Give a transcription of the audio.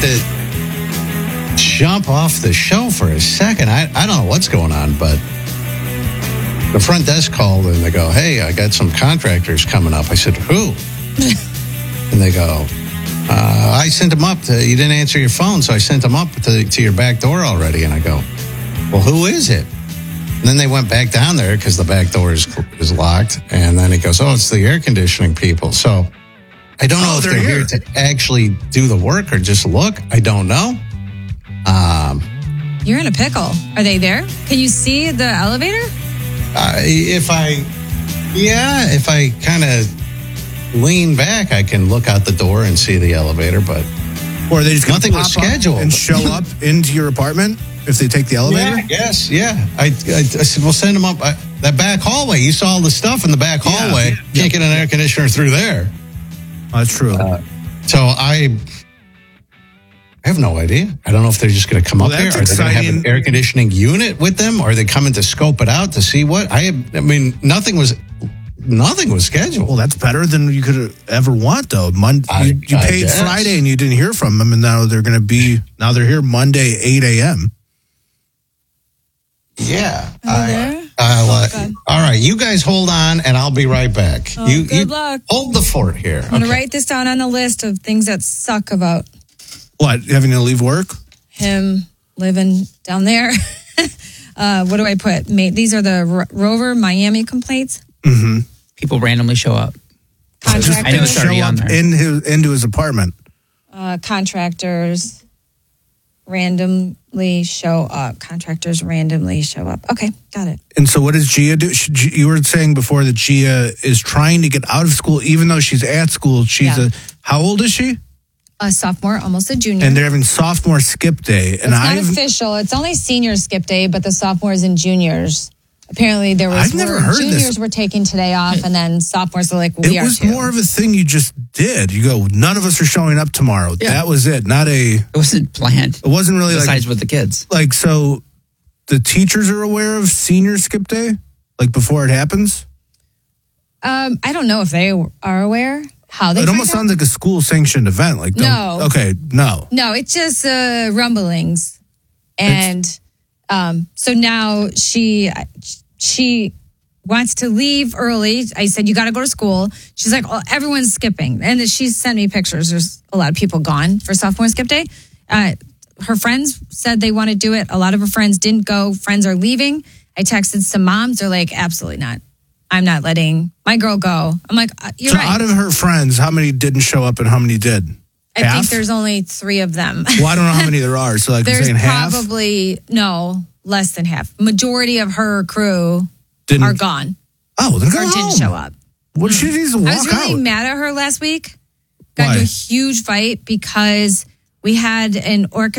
to jump off the show for a second. I don't know what's going on, but the front desk called and they go, hey, I got some contractors coming up. I said, who? And they go, I sent them up. You didn't answer your phone, so I sent them up to your back door already. And I go, well, who is it? And then they went back down there because the back door is locked. And then he goes, oh, it's the air conditioning people. So I don't know if they're here to actually do the work or just look. I don't know. You're in a pickle. Are they there? Can you see the elevator? If I kind of lean back, I can look out the door and see the elevator, but or are they just nothing was scheduled and show up into your apartment if they take the elevator? Yeah. I said, we'll send them up that back hallway. You saw all the stuff in the back hallway. Yeah. Can't get an air conditioner through there. That's true. So I have no idea. I don't know if they're just going to come up there. Are they going to have an air conditioning unit with them? Or are they coming to scope it out to see what? Nothing was scheduled. Well, that's better than you could ever want, though. You paid Friday and you didn't hear from them, and now they're here Monday, 8 a.m. Yeah. All right, you guys hold on, and I'll be right back. Good luck. Hold the fort here. I'm going to write this down on the list of things that suck about. What, having to leave work? Him living down there. What do I put? These are the Rover Miami complaints. Mm-hmm. People randomly show up. Contractors. I know it's already on there. Into his apartment. Contractors randomly show up. Okay, got it. And so what does Gia do? You were saying before that Gia is trying to get out of school, even though she's at school. How old is she? A sophomore, almost a junior. And they're having sophomore skip day. And it's not official. It's only senior skip day, but the sophomores and juniors. Apparently, juniors were taking today off, and then sophomores are like, we are too. It was more of a thing you just did. You go, none of us are showing up tomorrow. Yeah. That was it. It wasn't planned. It wasn't really besides with the kids. So the teachers are aware of senior skip day? Like before it happens? I don't know if they are aware. It almost sounds like a school-sanctioned event. No. Okay, no. No, it's just rumblings. And so now she wants to leave early. I said, you got to go to school. She's like, oh, everyone's skipping. And she sent me pictures. There's a lot of people gone for sophomore skip day. Her friends said they want to do it. A lot of her friends didn't go. Friends are leaving. I texted some moms. They're like, absolutely not. I'm not letting my girl go. I'm like, you're right. So out of her friends, how many didn't show up and how many did? I think there's only 3 of them. Well, I don't know how many there are. So there's saying half? Probably, no, less than half. Majority of her crew are gone. Oh, then go home. Or didn't show up. What she needs to walk out? I was really mad at her last week. Got into a huge fight because we had an orchestra.